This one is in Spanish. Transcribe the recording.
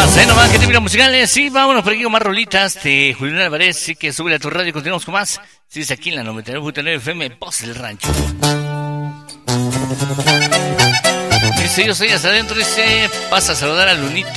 nomás, nomás, que te mira musicales. Sí, vámonos por aquí con más rolitas de Julián Álvarez. Sí, que sube a tu radio y continuamos con más. Sí, es aquí en la 99.9 FM, Voz del Rancho. Dice, yo soy hasta adentro, dice, pasa a saludar a Lunita.